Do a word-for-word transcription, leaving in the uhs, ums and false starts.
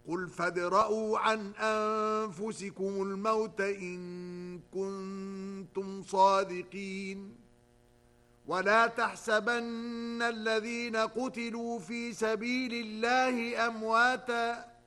قل فادرءوا عن أنفسكم الموت إن كنتم صادقين ولا تحسبن الذين قتلوا في سبيل الله أمواتاً